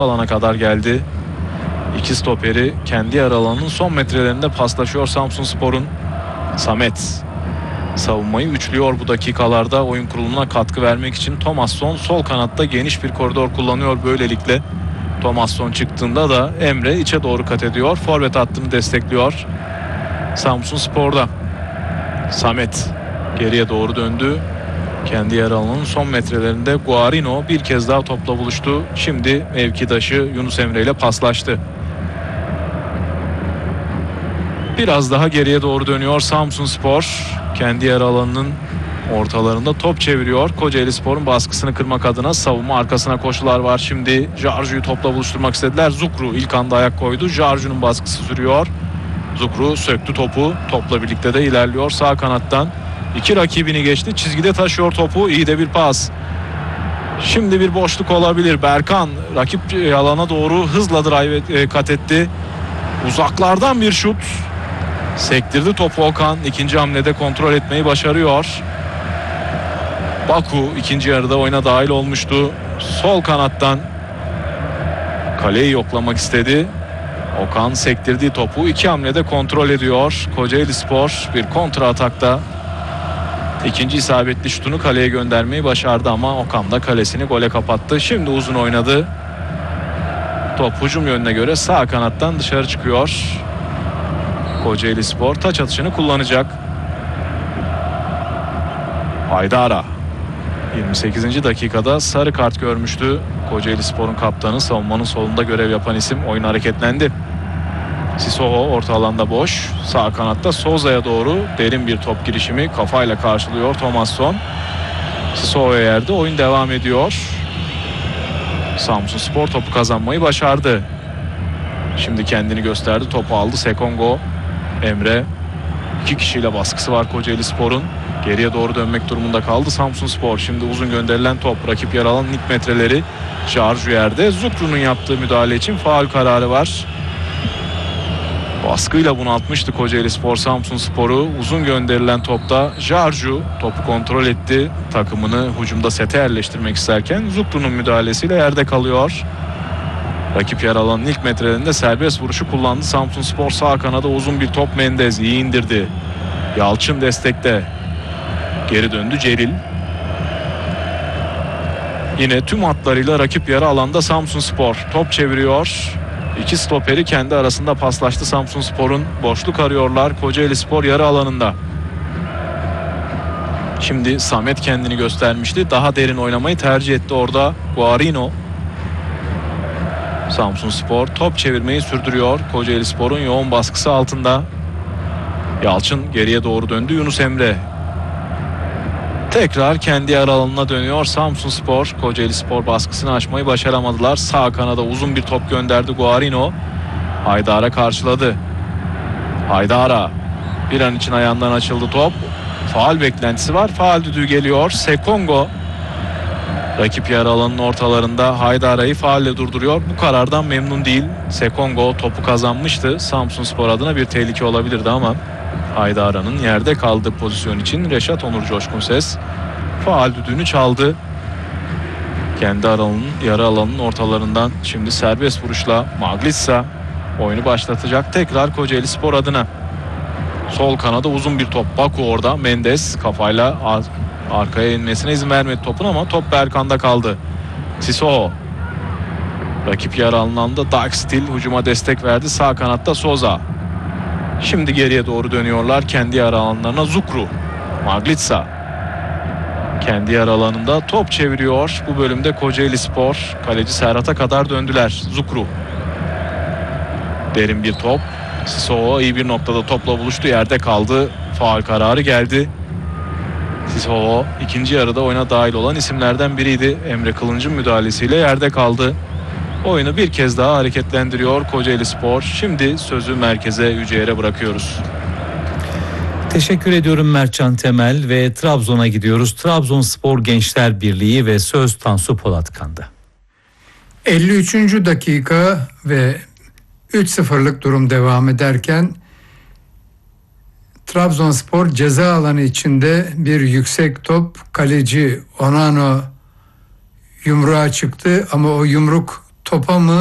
alana kadar geldi. İki stoperi kendi yarı alanının son metrelerinde paslaşıyor Samsunspor'un. Samet savunmayı üçlüyor bu dakikalarda oyun kurulumuna katkı vermek için. Thomasson sol kanatta geniş bir koridor kullanıyor böylelikle. Thomasson çıktığında da Emre içe doğru kat ediyor. Forvet hattını destekliyor Samsunspor'da. Samet geriye doğru döndü. Kendi yarı alanının son metrelerinde Guarino bir kez daha topla buluştu. Şimdi mevkidaşı Yunus Emre ile paslaştı. Biraz daha geriye doğru dönüyor Samsunspor. Kendi yarı alanının ortalarında top çeviriyor. Kocaelispor'un baskısını kırmak adına savunma arkasına koşular var. Şimdi Jarju'yu topla buluşturmak istediler. Zukru ilk anda ayak koydu. Jarju'nun baskısı sürüyor. Zukru söktü topu. Topla birlikte de ilerliyor sağ kanattan. İki rakibini geçti. Çizgide taşıyor topu. İyi de bir pas. Şimdi bir boşluk olabilir. Berkan rakip alana doğru hızla drive kat etti. Uzaklardan bir şut. Sektirdi topu Okan. İkinci hamlede kontrol etmeyi başarıyor. Baku ikinci yarıda oyuna dahil olmuştu. Sol kanattan kaleyi yoklamak istedi. Okan sektirdiği topu iki hamlede kontrol ediyor. Kocaelispor bir kontra atakta İkinci isabetli şutunu kaleye göndermeyi başardı ama Okan da kalesini gole kapattı. Şimdi uzun oynadı. Top hücum yönüne göre sağ kanattan dışarı çıkıyor. Kocaelispor taç atışını kullanacak. Haydara 28. dakikada sarı kart görmüştü. Kocaelispor'un kaptanı, savunmanın solunda görev yapan isim oyun hareketlendi. Sissoko orta alanda boş. Sağ kanatta Souza'ya doğru derin bir top girişimi kafayla karşılıyor Thomasson. Sissoko'ya yerde oyun devam ediyor. Samsunspor topu kazanmayı başardı. Şimdi kendini gösterdi. Topu aldı Sekongo. Emre. İki kişiyle baskısı var Kocaelispor'un. Geriye doğru dönmek durumunda kaldı Samsunspor. Şimdi uzun gönderilen top. Rakip yer alan ilk metreleri. Jarju yerde. Zukru'nun yaptığı müdahale için faul kararı var. Baskıyla bunaltmıştı Kocaelispor Samsunspor'u. Uzun gönderilen topta Jarju topu kontrol etti. Takımını hücumda sete yerleştirmek isterken Zukru'nun müdahalesiyle yerde kalıyor. Rakip yer alanın ilk metrelerinde serbest vuruşu kullandı. Samsunspor sağ kanada uzun bir top, Mendez iyi indirdi. Yalçın destekte. Geri döndü Celil. Yine tüm hatlarıyla rakip yarı alanda Samsunspor top çeviriyor. İki stoperi kendi arasında paslaştı Samsunspor'un. Boşluk arıyorlar Kocaelispor yarı alanında. Şimdi Samet kendini göstermişti. Daha derin oynamayı tercih etti orada Guarino. Samsunspor top çevirmeyi sürdürüyor. Kocaelispor'un yoğun baskısı altında. Yalçın geriye doğru döndü. Yunus Emre tekrar kendi yarı alanına dönüyor Samsunspor. Kocaelispor baskısını aşmayı başaramadılar. Sağ kanada uzun bir top gönderdi Guarino. Haydara karşıladı. Haydara bir an için ayağından açıldı top. Faul beklentisi var. Faul düdüğü geliyor. Sekongo rakip yarı alanının ortalarında Haydara'yı faulle durduruyor. Bu karardan memnun değil. Sekongo topu kazanmıştı. Samsunspor adına bir tehlike olabilirdi ama Haydara'nın yerde kaldığı pozisyon için Reşat Onur Coşkunses faul düdüğünü çaldı. Kendi yarı alanının ortalarından şimdi serbest vuruşla Maglitsa oyunu başlatacak tekrar Kocaelispor adına. Sol kanada uzun bir top. Baku orada. Mendez kafayla arkaya inmesine izin vermedi topun ama top Berkan'da kaldı. Sissoko rakip yarı alanında Dark Steel hücuma destek verdi. Sağ kanatta Souza. Şimdi geriye doğru dönüyorlar kendi yarı alanlarına. Zukru, Maglitsa kendi yarı alanında top çeviriyor. Bu bölümde Kocaelispor kaleci Serhat'a kadar döndüler. Zukru derin bir top. Sissoko iyi bir noktada topla buluştu, yerde kaldı. Faul kararı geldi. Sissoko ikinci yarıda oyuna dahil olan isimlerden biriydi. Emre Kılınç'ın müdahalesiyle yerde kaldı. Oyunu bir kez daha hareketlendiriyor Kocaelispor. Şimdi sözü merkeze, Yüceyer'e bırakıyoruz. Teşekkür ediyorum Mertcan Temel ve Trabzon'a gidiyoruz. Trabzonspor Gençler Birliği ve söz Tansu Polatkan'da. 53. dakika ve 3-0'lık durum devam ederken Trabzonspor ceza alanı içinde bir yüksek top, kaleci Onano yumruğa çıktı ama o yumruk topa mı